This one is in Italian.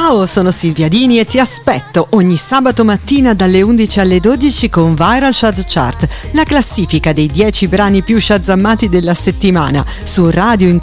Ciao, sono Silvia Dini e ti aspetto ogni sabato mattina dalle 11 alle 12 con Viral Shaz Chart, la classifica dei 10 brani più shazammati della settimana su Radio